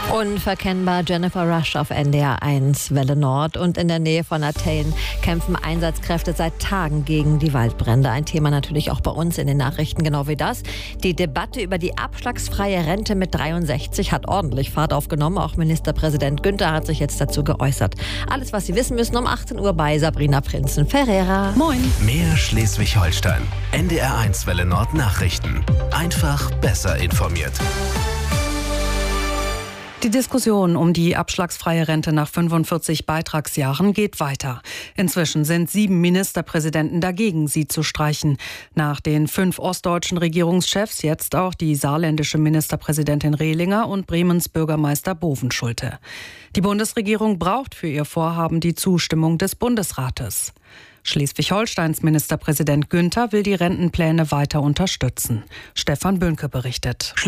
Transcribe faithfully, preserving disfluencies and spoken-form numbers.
Unverkennbar Jennifer Rush auf N D R eins, Welle Nord. Und in der Nähe von Athen kämpfen Einsatzkräfte seit Tagen gegen die Waldbrände. Ein Thema natürlich auch bei uns in den Nachrichten, genau wie das. Die Debatte über die abschlagsfreie Rente mit dreiundsechzig hat ordentlich Fahrt aufgenommen. Auch Ministerpräsident Günther hat sich jetzt dazu geäußert. Alles, was Sie wissen müssen, um achtzehn Uhr bei Sabrina Prinzen-Ferreira. Moin. Mehr Schleswig-Holstein. N D R eins Welle Nord Nachrichten. Einfach besser informiert. Die Diskussion um die abschlagsfreie Rente nach fünfundvierzig Beitragsjahren geht weiter. Inzwischen sind sieben Ministerpräsidenten dagegen, sie zu streichen. Nach den fünf ostdeutschen Regierungschefs jetzt auch die saarländische Ministerpräsidentin Rehlinger und Bremens Bürgermeister Bovenschulte. Die Bundesregierung braucht für ihr Vorhaben die Zustimmung des Bundesrates. Schleswig-Holsteins Ministerpräsident Günther will die Rentenpläne weiter unterstützen. Stefan Böhnke berichtet.